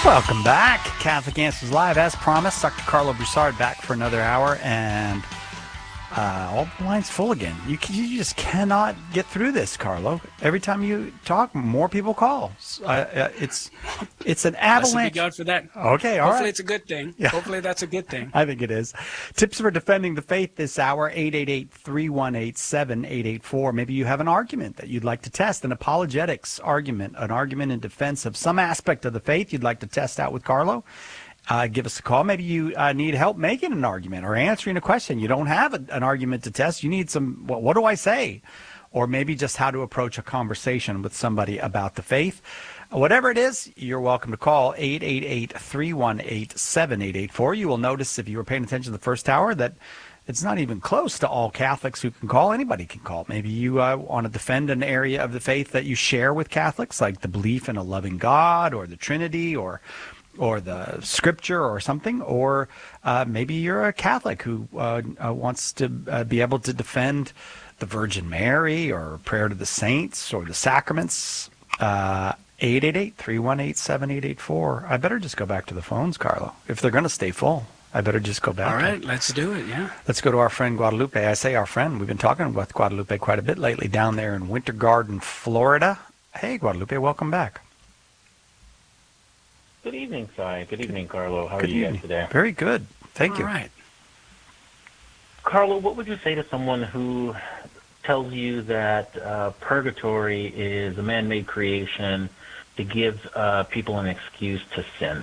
Welcome back. Catholic Answers Live. As promised, Dr. Carlo Broussard back for another hour, and all the lines full again. You just cannot get through this, Carlo. Every time you talk, more people call. It's an avalanche. Blessed be God for that. Okay, all Hopefully right. it's a good thing. Yeah. Hopefully that's a good thing. I think it is. Tips for defending the faith this hour, 888-318-7884. Maybe you have an argument that you'd like to test, an apologetics argument, an argument in defense of some aspect of the faith you'd like to test out with Carlo. Give us a call. Maybe you need help making an argument or answering a question. You don't have an argument to test. You need some, what do I say? Or maybe just how to approach a conversation with somebody about the faith. Whatever it is, you're welcome to call 888-318-7884. You will notice, if you were paying attention to the first hour, that it's not even close to all Catholics who can call. Anybody can call. Maybe you want to defend an area of the faith that you share with Catholics, like the belief in a loving God or the Trinity or the Scripture or something. Or maybe you're a Catholic who wants to be able to defend the Virgin Mary or prayer to the saints or the sacraments. 888-318-7884. I better just go back to the phones, Carlo. If they're going to stay full, I better just go back. All right, let's do it, yeah. Let's go to our friend Guadalupe. I say our friend. We've been talking with Guadalupe quite a bit lately down there in Winter Garden, Florida. Hey, Guadalupe, welcome back. Good evening, Cy. Good evening, Carlo. How are you guys today? Very good. Thank you. All right. Carlo, what would you say to someone who tells you that purgatory is a man-made creation to give people an excuse to sin?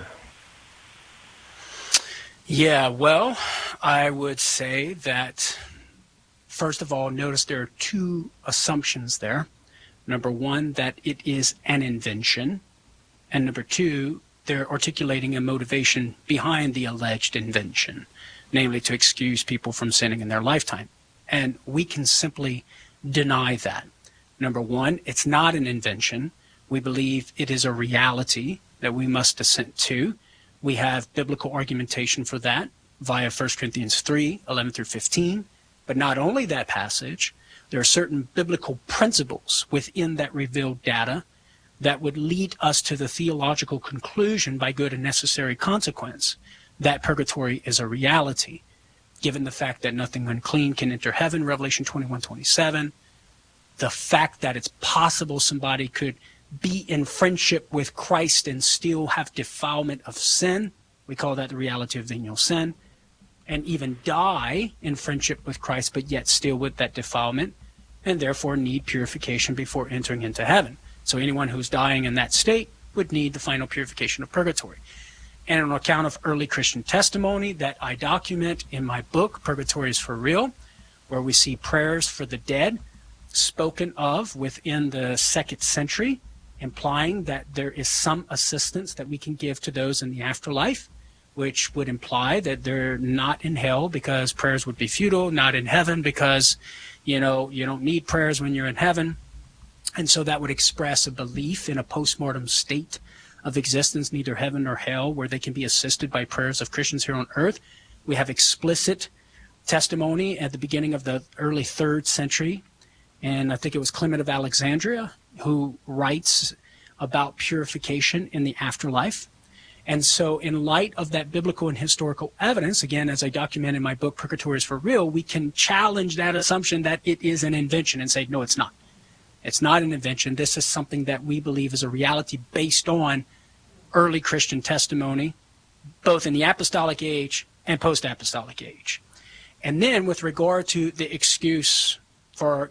Yeah, well, I would say that, first of all, notice there are two assumptions there. Number one, that it is an invention. And number two, they're articulating a motivation behind the alleged invention, namely to excuse people from sinning in their lifetime. And we can simply deny that. Number one, it's not an invention. We believe it is a reality that we must assent to. We have biblical argumentation for that via 1 Corinthians 3, 11 through 15. But not only that passage, there are certain biblical principles within that revealed data that would lead us to the theological conclusion by good and necessary consequence that purgatory is a reality, given the fact that nothing unclean can enter heaven, Revelation 21:27, the fact that it's possible somebody could be in friendship with Christ and still have defilement of sin. We call that the reality of venial sin. And even die in friendship with Christ, but yet still with that defilement, and therefore need purification before entering into heaven. So anyone who's dying in that state would need the final purification of purgatory. And an account of early Christian testimony that I document in my book, Purgatory is for Real, where we see prayers for the dead spoken of within the 2nd century, implying that there is some assistance that we can give to those in the afterlife, which would imply that they're not in hell because prayers would be futile, not in heaven because, you don't need prayers when you're in heaven. And so that would express a belief in a post-mortem state of existence, neither heaven nor hell, where they can be assisted by prayers of Christians here on earth. We have explicit testimony at the beginning of the early 3rd century, and I think it was Clement of Alexandria who writes about purification in the afterlife. And so in light of that biblical and historical evidence, again, as I document in my book, Purgatory is for Real, we can challenge that assumption that it is an invention and say, no, it's not. It's not an invention. This is something that we believe is a reality based on early Christian testimony, both in the apostolic age and post-apostolic age. And then with regard to the excuse for,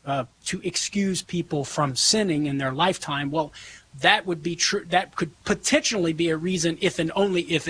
to excuse people from sinning in their lifetime, well, that would be true. That could potentially be a reason if and only if